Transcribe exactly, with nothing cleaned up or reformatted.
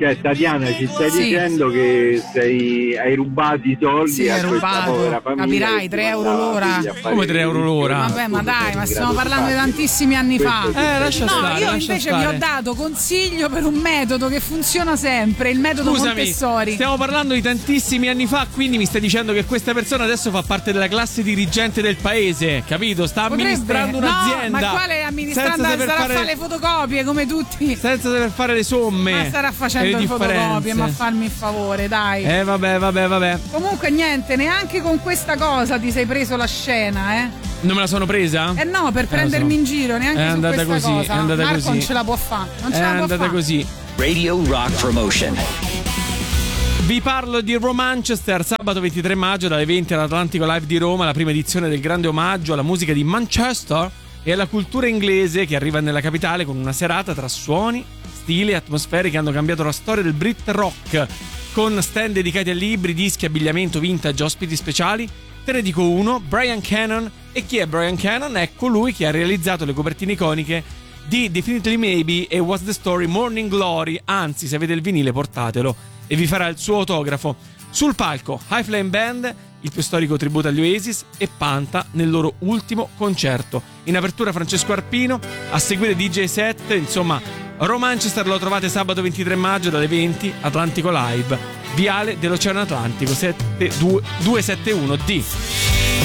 Cioè, Tatiana, ci stai Sì. dicendo che sei, hai rubato i soldi Sì, a hai questa rubato. povera famiglia? Capirai, che tre ti euro mandava l'ora. figli a fare Come tre euro l'ora? Vabbè, ma dai, ma stiamo parlando di tanti tantissimi anni fa. Eh, lascia No, stare, io lascia invece stare. vi ho dato consiglio per un metodo che funziona sempre, il metodo Scusami, Montessori. stiamo parlando di tantissimi anni fa, quindi mi stai dicendo che questa persona adesso fa parte della classe dirigente del paese, capito? Sta Potrebbe. amministrando un'azienda. No, ma quale amministrando? senza Starà saper a fare le fotocopie come tutti. senza saper fare le somme. Ma starà e facendo le le fotocopie, differenze. ma farmi il favore, dai. Eh vabbè, vabbè, vabbè. Comunque niente, neanche con questa cosa ti sei preso la scena, eh? Non me la sono presa? Eh no, per Eh, prendermi lo so. in giro, neanche È su andata questa così, cosa. è andata Marco così. non ce la può fare, non ce È la può andata fare. così. Radio Rock Promotion. Vi parlo di Romanchester, sabato ventitré maggio dalle venti all'Atlantico Live di Roma, la prima edizione del grande omaggio alla musica di Manchester e alla cultura inglese che arriva nella capitale con una serata tra suoni, stili e atmosfere che hanno cambiato la storia del Brit Rock, con stand dedicati a libri, dischi, abbigliamento vintage, ospiti speciali. Te ne dico uno, Brian Cannon. E chi è Brian Cannon? È colui che ha realizzato le copertine iconiche di Definitely Maybe e What's the Story Morning Glory, anzi se avete il vinile portatelo e vi farà il suo autografo. Sul palco High Flame Band, il più storico tributo agli Oasis, e Panta nel loro ultimo concerto. In apertura Francesco Arpino, a seguire D J set, insomma Romanchester lo trovate sabato ventitré maggio dalle venti, Atlantico Live, Viale dell'Oceano Atlantico duecentosettantuno D.